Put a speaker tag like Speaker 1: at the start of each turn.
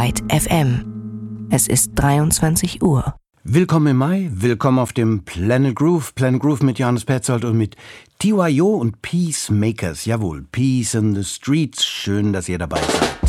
Speaker 1: Byte FM. Es ist 23 Uhr.
Speaker 2: Willkommen im Mai, willkommen auf dem Planet Groove mit Johannes Petzold und mit TYO und Peacemakers. Jawohl, Peace in the Streets. Schön, dass ihr dabei seid.